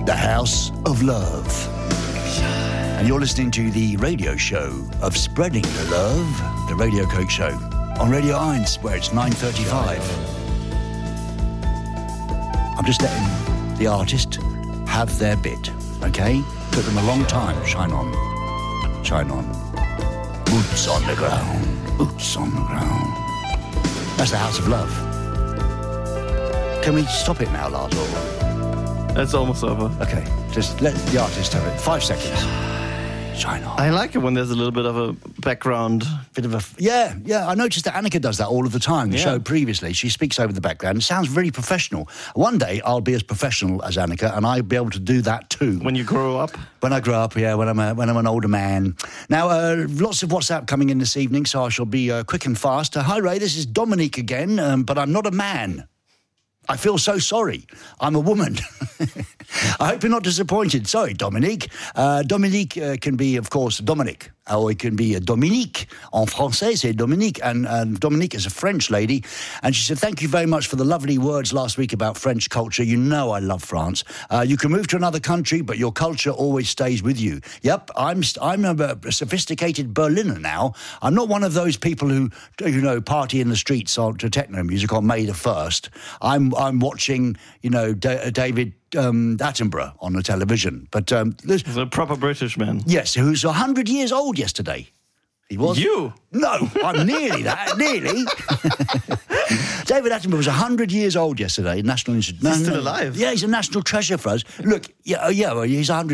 the House of Love. And you're listening to the radio show of Spreading the Love, the Radio Coke Show, on Radio 1, where it's 9:35. I'm just letting the artist have their bit, okay? Took them a long time. Shine on. Shine on. Boots on the ground. Boots on the ground. That's the House of Love. Can we stop it now, Lars? It's almost over. Okay, just let the artist have it. 5 seconds. Shine on. I like it when there's a little bit of a background. Yeah. I noticed that Annika does that all of the time. The show previously, she speaks over the background. It sounds very professional. One day, I'll be as professional as Annika, and I'll be able to do that too. When you grow up? When I grow up, yeah, when I'm an older man. Now, lots of WhatsApp coming in this evening, so I shall be quick and fast. Hi, Ray, this is Dominique again, but I'm not a man. I feel so sorry. I'm a woman. I hope you're not disappointed. Sorry, Dominique. Dominique can be, of course, Dominic. Or it can be Dominique. En français, c'est Dominique. And Dominique is a French lady. And she said, thank you very much for the lovely words last week about French culture. You know I love France. You can move to another country, but your culture always stays with you. Yep, I'm a sophisticated Berliner now. I'm not one of those people who, party in the streets to techno music on May the 1st. I'm watching, David Attenborough on the television. But he's a proper British man. Yes, who's 100 years old yesterday. He was. You? No, I'm nearly that. Nearly. David Attenborough was 100 years old yesterday. He's still alive. Yeah, he's a national treasure for us. Look, well, he's 100